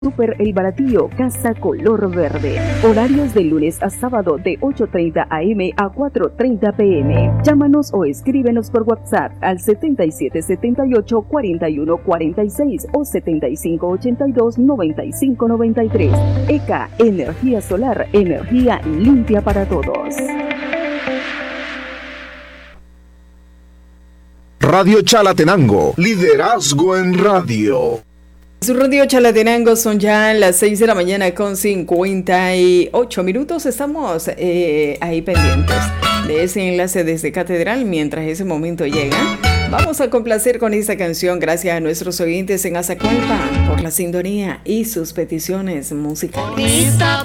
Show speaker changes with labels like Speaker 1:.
Speaker 1: Super El Baratillo, Casa Color Verde. Horarios de lunes a sábado de 8:30 a.m. a 4:30 p.m. Llámanos o escríbenos por WhatsApp al 7778-4146 o 7582-9593. ECA, energía solar, energía limpia para todos.
Speaker 2: Radio Chalatenango, liderazgo en radio.
Speaker 3: Su radio Chalatenango, son ya las 6 de la mañana con 58 minutos. Estamos ahí pendientes de ese enlace desde Catedral. Mientras ese momento llega, vamos a complacer con esta canción. Gracias a nuestros oyentes en Azacualpa por la sintonía y sus peticiones musicales.